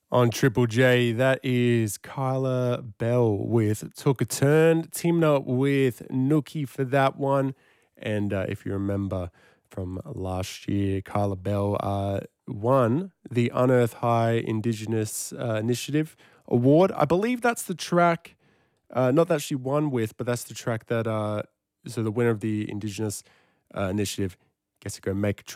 On Triple J, that is Kyla Bell with Took a Turn, teaming up with Nookie for that one. And if you remember from last year, Kyla Bell won the Unearth High Indigenous Initiative Award. I believe that's the track, not that she won with, but that's the track that, so the winner of the Indigenous Initiative gets to go make